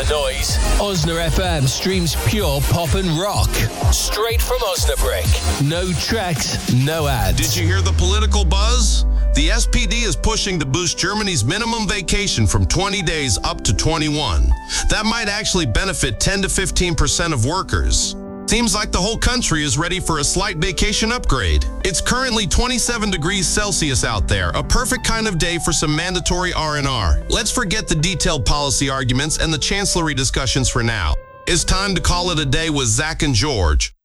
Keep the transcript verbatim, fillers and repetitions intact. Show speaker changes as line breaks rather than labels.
the noise. Osna F M streams pure pop and rock. Straight from Osnabrück. No tracks, no ads.
Did you hear the political buzz? The S P D is pushing to boost Germany's minimum vacation from twenty days up to twenty-one. That might actually benefit ten to fifteen percent of workers. Seems like the whole country is ready for a slight vacation upgrade. It's currently twenty-seven degrees Celsius out there, a perfect kind of day for some mandatory R and R. Let's forget the detailed policy arguments and the chancellery discussions for now. It's time to call it a day with Zach and George.